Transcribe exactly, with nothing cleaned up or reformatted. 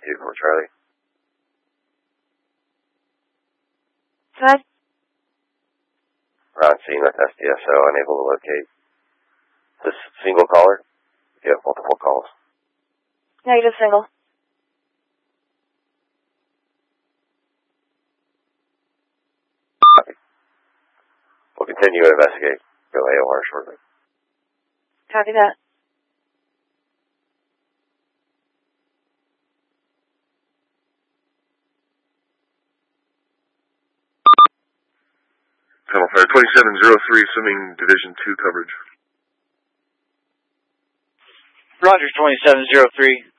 two for Charlie. Good. We're on scene with S D S O, unable to locate. Is this single caller? Do you have multiple calls? Negative single. Copy. We'll continue to investigate. Go A O R shortly. Copy that. Tunnel Fire twenty-seven oh three, assuming Division two coverage. Roger, twenty-seven oh three.